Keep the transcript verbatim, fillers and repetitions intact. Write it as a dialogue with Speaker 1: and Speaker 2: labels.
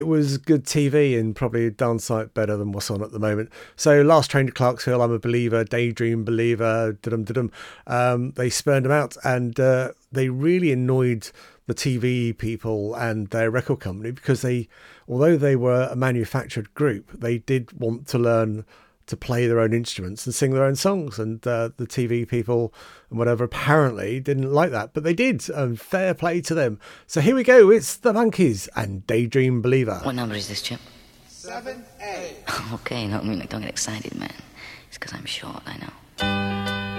Speaker 1: It was good T V and probably a darn sight better than what's on at the moment. So, Last Train to Clarksville, I'm a Believer, Daydream Believer, dum dum. Um, they spurned them out, and uh, they really annoyed the T V people and their record company because they, although they were a manufactured group, they did want to learn to play their own instruments and sing their own songs, and uh, the T V people and whatever apparently didn't like that, but they did, and fair play to them. So here we go, it's the Monkees and Daydream Believer.
Speaker 2: What number is this, Chip?
Speaker 3: seven A.
Speaker 2: Okay, no, I mean, don't get excited, man. It's because I'm short, I know.